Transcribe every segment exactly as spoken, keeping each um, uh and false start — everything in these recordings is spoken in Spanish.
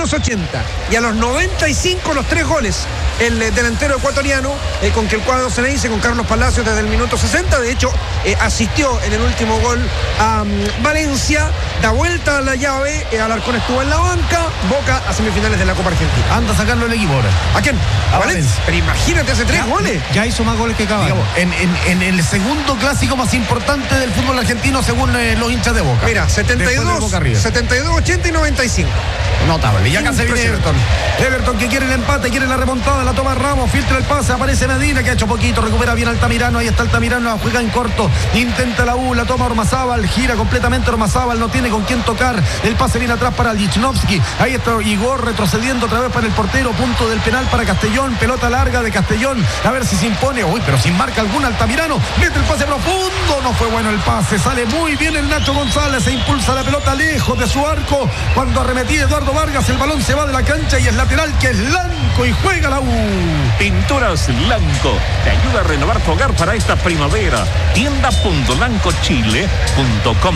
minutos ochenta. Y a los noventa y cinco los tres goles. El eh, delantero ecuatoriano, eh, con que el cuadro se le dice, con Carlos Palacios desde el minuto sesenta. De hecho, eh, asistió en el último gol a um, Valencia. Da vuelta a la llave. Eh, Alarcón estuvo en la banca. Boca a semifinales de la Copa Argentina. Anda a sacarlo el equipo ahora. ¿A quién? A ¿A Valencia. Valencia? Pero imagínate, hace tres ya, goles. Ya hizo más goles que Cavani. En, en, en el segundo clásico más importante del fútbol argentino, según eh, los hinchas de Boca. Mira, setenta y dos, setenta y dos, ochenta y noventa y cinco. Notable. Y acá se viene Everton. Everton que quiere el empate, quiere la remontada, la toma Ramos, filtra el pase, aparece Medina que ha hecho poquito, recupera bien Altamirano, ahí está Altamirano, la juega en corto, intenta la U, la toma Ormazábal, gira completamente Ormazábal, no tiene con quién tocar, el pase viene atrás para Lichnowsky, ahí está Igor retrocediendo otra vez para el portero, punto del penal para Castellón, pelota larga de Castellón, a ver si se impone, uy, pero sin marca alguna Altamirano, mete el pase profundo, no fue bueno el pase, sale muy bien el Nacho González, se impulsa la pelota lejos de su arco, cuando arremetía Eduardo Vargas, el balón se va de la cancha y es lateral que es Lanco y juega la U. Pinturas Lanco te ayuda a renovar tu hogar para esta primavera. tienda punto lanco chile punto com.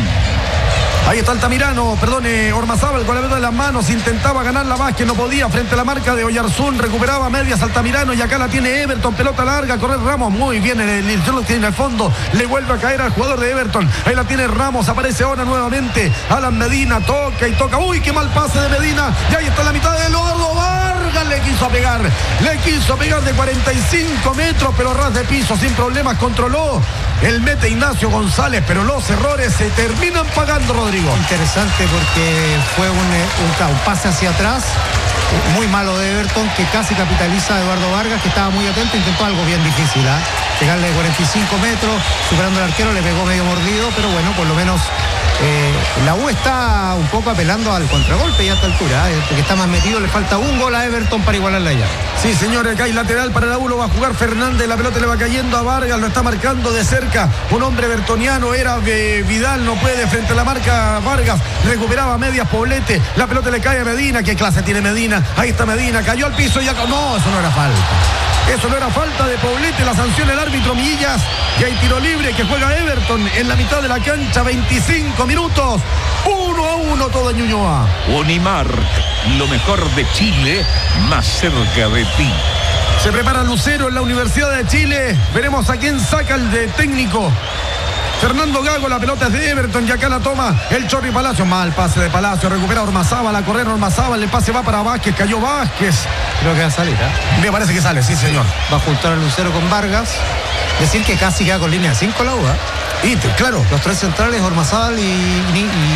Ahí está Altamirano, perdón, eh, Ormazábal con la pelota de las manos, intentaba ganar la Vázquez, no podía, frente a la marca de Oyarzún, recuperaba medias Altamirano y acá la tiene Everton, pelota larga, correr Ramos, muy bien, el, el, el, lo tiene en el fondo, le vuelve a caer al jugador de Everton, ahí la tiene Ramos, aparece ahora nuevamente, Alan Medina, toca y toca, uy, qué mal pase de Medina, y ahí está la mitad de Eduardo Vargas, le quiso pegar, le quiso pegar de cuarenta y cinco metros, pero ras de piso, sin problemas, controló, el mete Ignacio González, pero los errores se terminan pagando, Rodrigo. Interesante porque fue un, un, un pase hacia atrás muy malo de Everton que casi capitaliza a Eduardo Vargas, que estaba muy atento, intentó algo bien difícil, ¿eh? Pegarle de cuarenta y cinco metros, superando al arquero, le pegó medio mordido, pero bueno, por lo menos eh, la U está un poco apelando al contragolpe ya a esta altura, ¿eh? Porque está más metido, le falta un gol a Everton para igualarla ya. Sí, señores, acá hay lateral para la U, lo va a jugar Fernández, la pelota le va cayendo a Vargas, lo está marcando de cerca, un hombre bertoniano, era eh, Vidal, no puede frente a la marca Vargas, recuperaba medias Poblete, la pelota le cae a Medina, qué clase tiene Medina, ahí está Medina, cayó al piso y ya, no, eso no era falta. Eso no era falta de Poblete, la sanción el árbitro Millas, y hay tiro libre que juega Everton en la mitad de la cancha, veinticinco minutos, uno a uno todo en Ñuñoa. Unimark, lo mejor de Chile, más cerca de ti. Se prepara Lucero en la Universidad de Chile, veremos a quién saca el de técnico. Fernando Gago, la pelota es de Everton y acá la toma el Chorri Palacio, mal pase de Palacio, recupera Ormazábal, a correr Ormazábal, el pase va para Vázquez, cayó Vázquez. Creo que va a salir, ¿eh? Me parece que sale, sí señor. Va a juntar a Lucero con Vargas, decir que casi queda con línea cinco la U, ¿eh? Y claro, los tres centrales, Ormazábal y, y,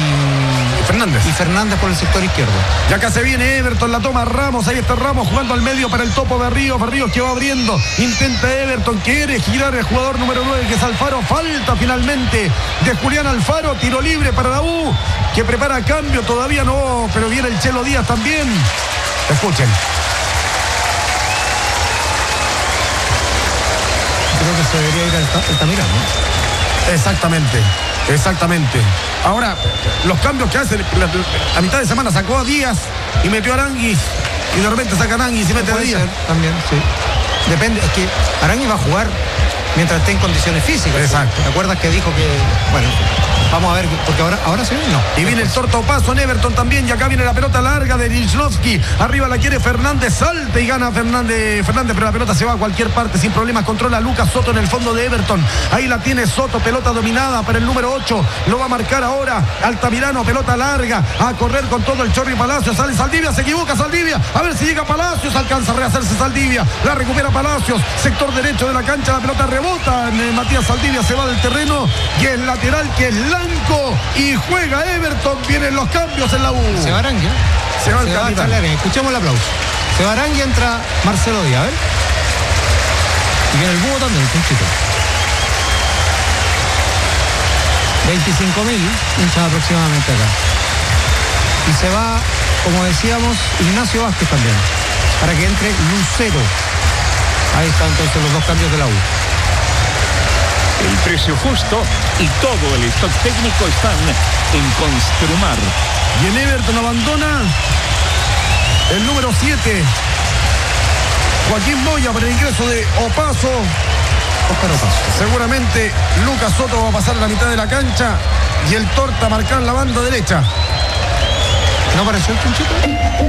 y Fernández. Y Fernández por el sector izquierdo. Y acá se viene Everton, la toma Ramos, ahí está Ramos jugando al medio para el topo de Ríos, Ríos que va abriendo, intenta Everton, quiere girar el jugador número nueve que es Alfaro, falta finalmente de Julián Alfaro, tiro libre para la U, que prepara cambio, todavía no, pero viene el Chelo Díaz también. Escuchen. Creo que se debería ir al Altamirano, ¿no? Exactamente, exactamente. Ahora, los cambios que hace la, a mitad de semana sacó a Díaz y metió a Aranguis y de repente saca a Aranguis y mete a Díaz. También, sí. Depende, es que Aranguis va a jugar mientras esté en condiciones físicas. Exacto. ¿Te acuerdas que dijo que, bueno, vamos a ver, porque ahora, ahora se ve, no. Y viene el tortapaso en Everton también, y acá viene la pelota larga de Lichnowsky, arriba la quiere Fernández, salta y gana Fernández, Fernández, pero la pelota se va a cualquier parte sin problemas, controla a Lucas Soto en el fondo de Everton, ahí la tiene Soto, pelota dominada para el número ocho, lo va a marcar ahora Altamirano, pelota larga, a correr con todo el Chorri Palacios, sale Saldivia, se equivoca Saldivia, a ver si llega Palacios, alcanza a rehacerse Saldivia, la recupera Palacios, sector derecho de la cancha, la pelota rebota, en Matías Saldivia se va del terreno, y el lateral que es Lanco, y juega Everton, vienen los cambios en la U. Se va Arangui, se va el se capitán. Va escuchemos el aplauso. Se va Arangui, entra Marcelo Díaz, a ver. Y viene el búho también, el punchito. veinticinco mil hinchas aproximadamente acá. Y se va, como decíamos, Ignacio Vázquez también, para que entre Lucero. Ahí están entonces los dos cambios de la U. El precio justo y todo el stock técnico están en Construmar. Y en Everton abandona el número siete, Joaquín Moya, para el ingreso de Opaso. Óscar Opaso. Seguramente Lucas Soto va a pasar a la mitad de la cancha y el Torta a marcar la banda derecha. ¿No apareció el punchito?